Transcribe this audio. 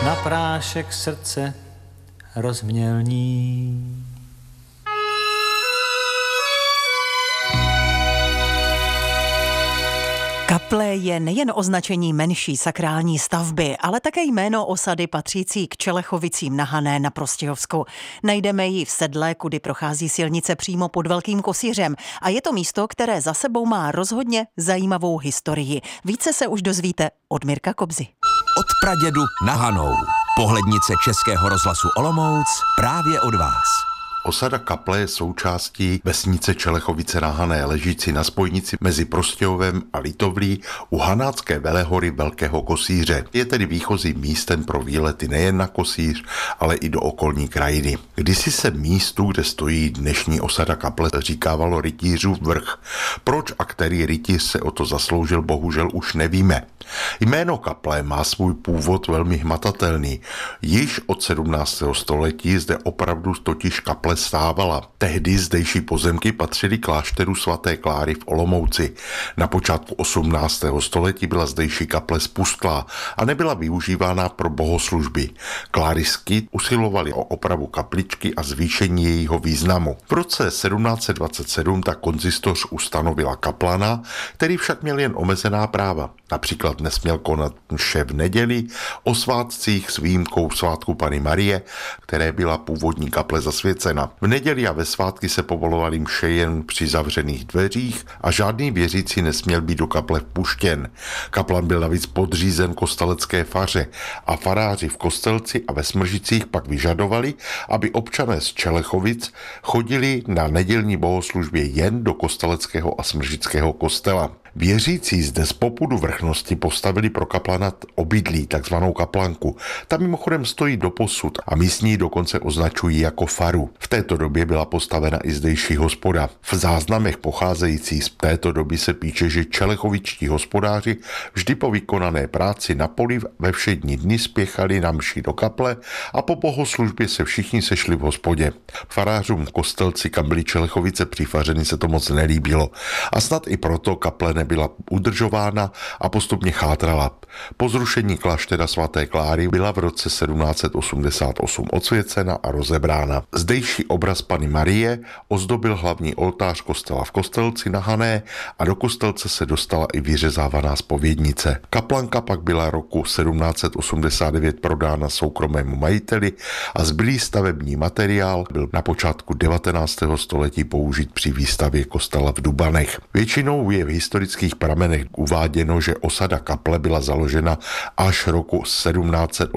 na prášek srdce rozmělní. Kaple je nejen označení menší sakrální stavby, ale také jméno osady patřící k Čelechovicím na Hané na Prostějovsku. Najdeme ji v Sedle, kudy prochází silnice přímo pod Velkým Kosířem a je to místo, které za sebou má rozhodně zajímavou historii. Více se už dozvíte od Mirka Kobzy. Od pradědu na Hanou. Pohlednice Českého rozhlasu Olomouc právě od vás. Osada Kaple je součástí vesnice Čelechovice na Hané, ležící na spojnici mezi Prostějovem a Litovlí u hanácké velehory Velkého Kosíře. Je tedy výchozím místem pro výlety nejen na Kosíř, ale i do okolní krajiny. Kdysi se místu, kde stojí dnešní osada Kaple, říkávalo Rytířův vrch. Proč a který rytíř se o to zasloužil, bohužel už nevíme. Jméno Kaple má svůj původ velmi hmatatelný. Již od 17. století zde opravdu totiž kaple stávala. Tehdy zdejší pozemky patřily klášteru svaté Kláry v Olomouci. Na počátku 18. století byla zdejší kaple spustlá a nebyla využívána pro bohoslužby. Kláristky usilovali o opravu kapličky a zvýšení jejího významu. V roce 1727 tak konzistoř ustanovila kaplana, který však měl jen omezená práva. Například nesměl konat mše v neděli, o svátcích s výjimkou svátku Panny Marie, které byla původní kaple zasvěcena. V neděli a ve svátky se povolovaly mše jen při zavřených dveřích a žádný věřící nesměl být do kaple vpuštěn. Kaplan byl navíc podřízen kostelecké faře a faráři v Kostelci a ve Smržicích pak vyžadovali, aby občané z Čelechovic chodili na nedělní bohoslužbě jen do kosteleckého a smržického kostela. Věřící zde z popudu vrchnosti postavili pro kaplana obydlí, takzvanou kaplanku. Ta mimochodem stojí doposud a místní dokonce označují jako faru. V této době byla postavena i zdejší hospoda. V záznamech pocházejících z této doby se píše, že čelechovičtí hospodáři vždy po vykonané práci na poli ve všední dny spěchali na mši do kaple a po bohoslužbě se všichni sešli v hospodě. Farářům v Kostelci, kam byly Čelechovice přifařeny, se to moc nelíbilo. A snad i proto kaple byla udržována a postupně chátrala. Po zrušení kláštera svaté Kláry byla v roce 1788 odsvěcena a rozebrána. Zdejší obraz Panny Marie ozdobil hlavní oltář kostela v Kostelci na Hané a do Kostelce se dostala i vyřezávaná zpovědnice. Kaplanka pak byla roku 1789 prodána soukromému majiteli a zbylý stavební materiál byl na počátku 19. století použit při výstavě kostela v Dubanech. Většinou je v historických pramenech uváděno, že osada Kaple byla založena až roku 1788.